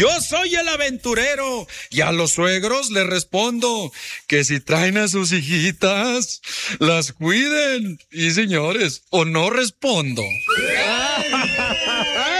Yo soy el aventurero y a los suegros les respondo que si traen a sus hijitas, las cuiden. Y señores, o no respondo.